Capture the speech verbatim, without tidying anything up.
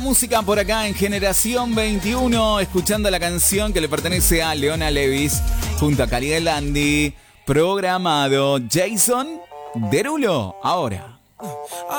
Música por acá en Generación veintiuno, escuchando la canción que le pertenece a Leona Levis junto a Cali de Landi, programado Jason Derulo. Ahora.